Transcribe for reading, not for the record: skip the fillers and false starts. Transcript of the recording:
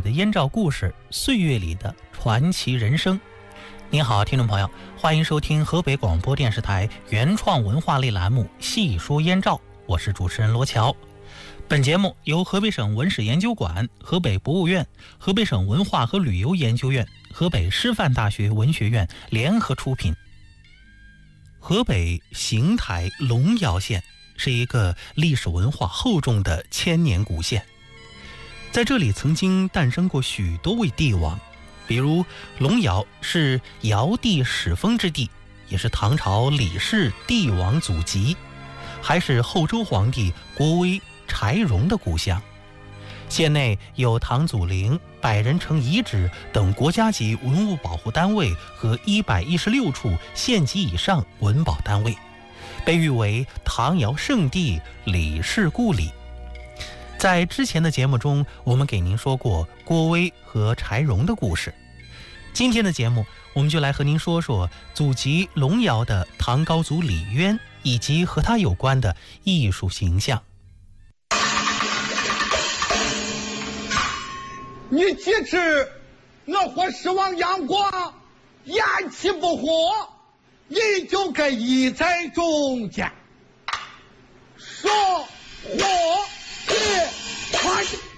的燕赵故事，岁月里的传奇人生。您好，听众朋友，欢迎收听河北广播电视台原创文化类栏目《细说燕赵》，我是主持人罗乔。本节目由河北省文史研究馆、河北博物院、河北省文化和旅游研究院、河北师范大学文学院联合出品。河北邢台龙窑县是一个历史文化厚重的千年古县，在这里曾经诞生过许多位帝王，比如龙窑是尧帝始封之地，也是唐朝李氏帝王祖籍，还是后周皇帝郭威、柴荣的故乡。县内有唐祖陵、百人城遗址等国家级文物保护单位和116处县级以上文保单位，被誉为唐尧圣地、李氏故里。在之前的节目中，我们给您说过郭威和柴荣的故事。今天的节目，我们就来和您说说祖籍龙窑的唐高祖李渊以及和他有关的艺术形象。 你几尺，我或失望阳光，偃气不活，你就该一在中间，说我也快。